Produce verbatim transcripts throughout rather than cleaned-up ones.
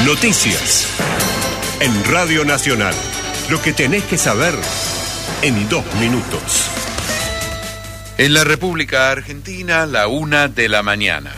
Noticias. En Radio Nacional. Lo que tenés que saber en dos minutos. En la República Argentina, la una de la mañana.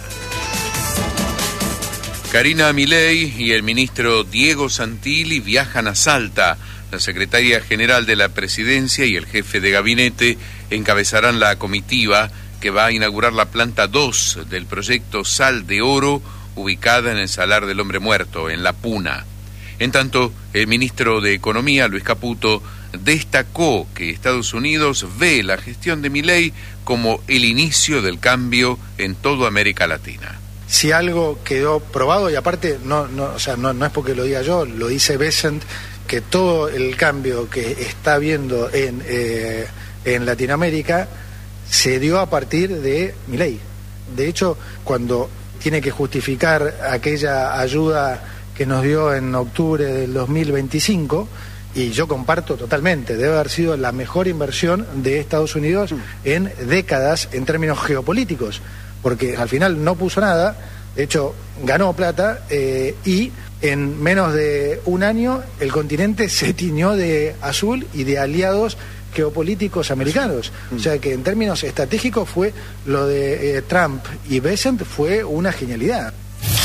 Karina Milei y el ministro Diego Santilli viajan a Salta. La secretaria general de la Presidencia y el jefe de gabinete encabezarán la comitiva que va a inaugurar la planta dos del proyecto Sal de Oro, ubicada en el Salar del Hombre Muerto, en La Puna. En tanto, el ministro de Economía, Luis Caputo, destacó que Estados Unidos ve la gestión de Milei como el inicio del cambio en toda América Latina. Si algo quedó probado, y aparte, no, no, o sea, no, no es porque lo diga yo, lo dice Bessent, que todo el cambio que está habiendo en, eh, en Latinoamérica se dio a partir de Milei. De hecho, cuando tiene que justificar aquella ayuda que nos dio en octubre del dos mil veinticinco, y yo comparto totalmente, debe haber sido la mejor inversión de Estados Unidos en décadas en términos geopolíticos, porque al final no puso nada, de hecho ganó plata, eh, y en menos de un año el continente se tiñó de azul y de aliados geopolíticos americanos. O sea que en términos estratégicos fue lo de eh, Trump y Bessent fue una genialidad.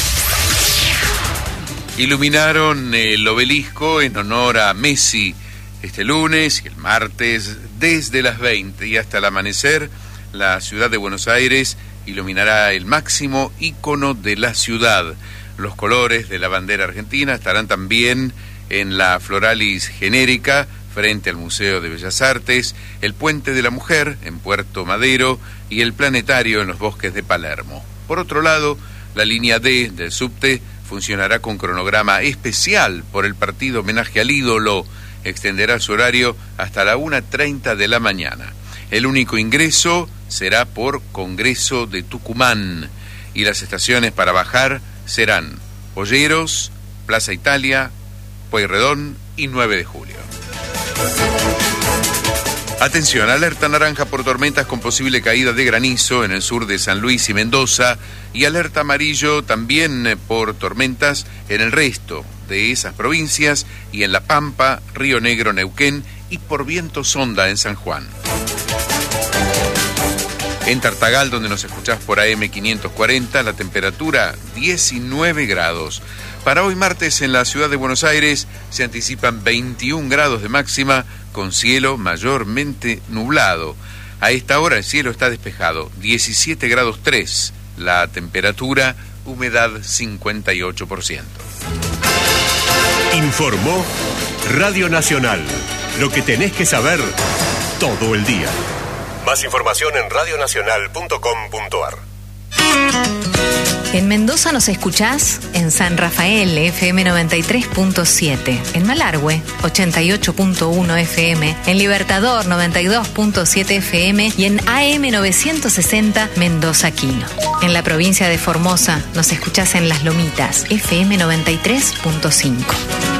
Iluminaron el obelisco en honor a Messi este lunes y el martes desde las veinte y hasta el amanecer. La ciudad de Buenos Aires iluminará el máximo ícono de la ciudad. Los colores de la bandera argentina estarán también en la Floralis genérica frente al Museo de Bellas Artes, el Puente de la Mujer en Puerto Madero y el Planetario en los Bosques de Palermo. Por otro lado, la línea D del subte funcionará con cronograma especial por el partido homenaje al ídolo. Extenderá su horario hasta la una treinta de la mañana. El único ingreso será por Congreso de Tucumán y las estaciones para bajar serán Olleros, Plaza Italia, Pueyrredón y nueve de julio. Atención, alerta naranja por tormentas con posible caída de granizo en el sur de San Luis y Mendoza, y alerta amarillo también por tormentas en el resto de esas provincias y en La Pampa, Río Negro, Neuquén y por viento sonda en San Juan. En Tartagal, donde nos escuchás por A M quinientos cuarenta, la temperatura diecinueve grados. Para hoy martes en la ciudad de Buenos Aires se anticipan veintiún grados de máxima con cielo mayormente nublado. A esta hora el cielo está despejado, diecisiete grados tres, la temperatura, humedad cincuenta y ocho por ciento. Informó Radio Nacional. Lo que tenés que saber todo el día. Más información en radio nacional punto com punto a r. En Mendoza nos escuchás en San Rafael, F M noventa y tres punto siete, en Malargüe, ochenta y ocho punto uno F M, en Libertador, noventa y dos punto siete F M y en A M novecientos sesenta Mendoza Quino. En la provincia de Formosa nos escuchás en Las Lomitas, F M noventa y tres punto cinco.